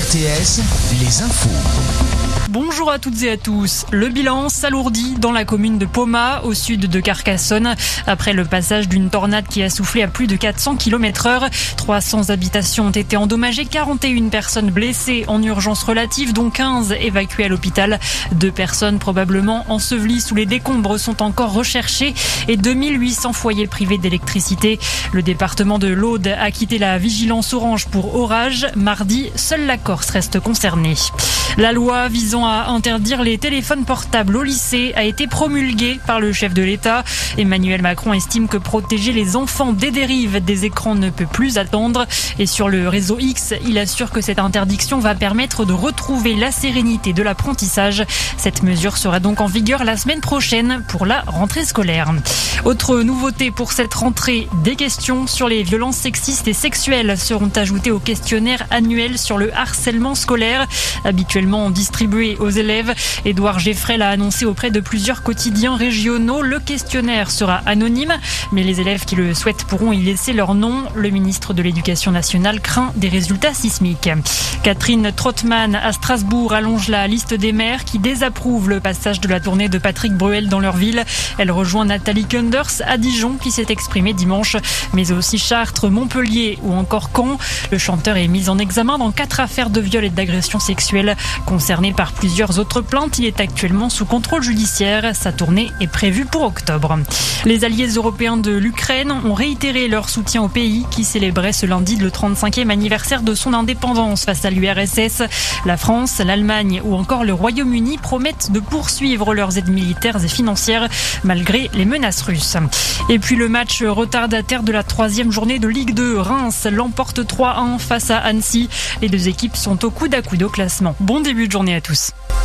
RTS, les infos. Bonjour à toutes et à tous. Le bilan s'alourdit dans la commune de Poma, au sud de Carcassonne, après le passage d'une tornade qui a soufflé à plus de 400 km/h. 300 habitations ont été endommagées, 41 personnes blessées en urgence relative, dont 15 évacuées à l'hôpital. 2 personnes probablement ensevelies sous les décombres sont encore recherchées et 2800 foyers privés d'électricité. Le département de l'Aude a quitté la vigilance orange pour orage. Mardi, seule la Corse reste concernée. La loi visant à interdire les téléphones portables au lycée a été promulguée par le chef de l'État. Emmanuel Macron estime que protéger les enfants des dérives des écrans ne peut plus attendre. Et sur le réseau X, il assure que cette interdiction va permettre de retrouver la sérénité de l'apprentissage. Cette mesure sera donc en vigueur la semaine prochaine pour la rentrée scolaire. Autre nouveauté pour cette rentrée, des questions sur les violences sexistes et sexuelles seront ajoutées au questionnaire annuel sur le harcèlement scolaire, habituellement distribué aux élèves. Édouard Geffrel a annoncé auprès de plusieurs quotidiens régionaux. Le questionnaire sera anonyme, mais les élèves qui le souhaitent pourront y laisser leur nom. Le ministre de l'Éducation nationale craint des résultats sismiques. Catherine Trottmann à Strasbourg allonge la liste des maires qui désapprouvent le passage de la tournée de Patrick Bruel dans leur ville. Elle rejoint Nathalie Kunders à Dijon qui s'est exprimée dimanche, mais aussi Chartres, Montpellier ou encore Caen. Le chanteur est mis en examen dans 4 affaires de viol et d'agression sexuelle. Concerné par plusieurs autres plaintes, il est actuellement sous contrôle judiciaire. Sa tournée est prévue pour octobre. Les alliés européens de l'Ukraine ont réitéré leur soutien au pays qui célébrait ce lundi le 35e anniversaire de son indépendance face à l'URSS. La France, l'Allemagne ou encore le Royaume-Uni promettent de poursuivre leurs aides militaires et financières malgré les menaces russes. Et puis le match retardataire de la 3e journée de Ligue 2. Reims l'emporte 3-1 face à Annecy. Les deux équipes sont au coude à coude au classement. Bon début de journée à tous.